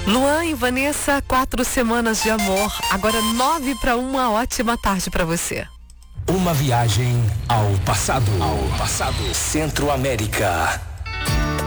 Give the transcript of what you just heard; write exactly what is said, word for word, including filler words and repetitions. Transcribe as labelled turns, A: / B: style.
A: Luan e Vanessa, quatro semanas de amor. Agora nove para uma ótima tarde para você.
B: Uma viagem ao passado. Ao passado. Centro-América.